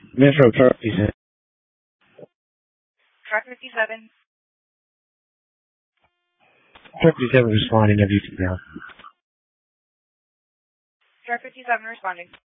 Metro Truck 57. Truck 57. Truck 57 responding WT now. Truck 57 responding.